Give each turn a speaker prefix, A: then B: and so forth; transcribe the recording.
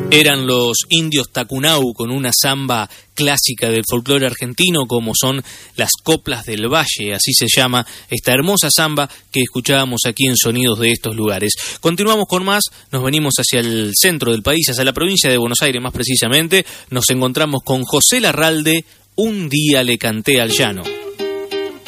A: Eran los indios Tacunau con una samba clásica del folclore argentino, como son las coplas del valle, así se llama esta hermosa samba que escuchábamos aquí en Sonidos de estos lugares. Continuamos con más, nos venimos hacia el centro del país, hacia la provincia de Buenos Aires más precisamente, nos encontramos con José Larralde, Un día le canté al llano.